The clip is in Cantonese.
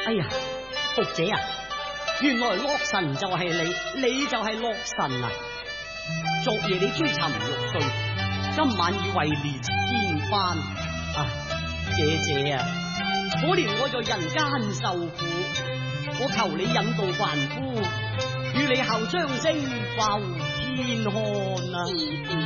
哎呀，福姐啊，原來洛神就係你，你就係洛神啊！昨夜你追尋玉碎，今晚已位列天班啊！姐姐啊，可憐我在人間受苦，我求你引導凡夫，與你後將星浮天看啊！ 義父